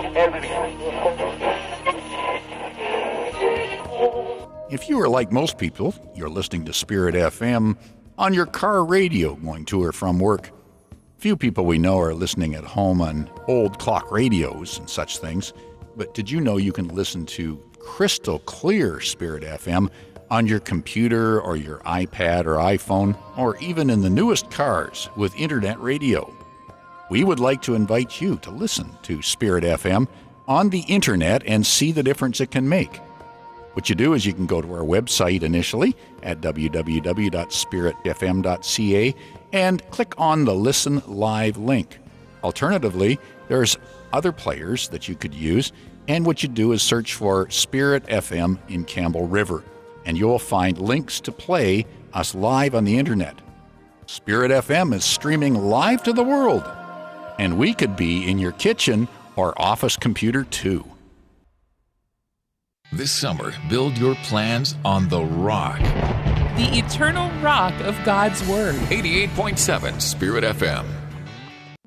If you are like most people, you're listening to Spirit FM on your car radio going to or from work. Few people we know are listening at home on old clock radios and such things. But did you know you can listen to crystal clear Spirit FM on your computer or your iPad or iPhone, or even in the newest cars with internet radio? We would like to invite you to listen to Spirit FM on the internet and see the difference it can make. What you do is you can go to our website initially at www.spiritfm.ca and click on the Listen Live link. Alternatively, there's other players that you could use, and what you do is search for Spirit FM in Campbell River, and you'll find links to play us live on the internet. Spirit FM is streaming live to the world, and we could be in your kitchen or office computer too. This summer, build your plans on the Rock. The eternal rock of God's Word. 88.7 Spirit FM.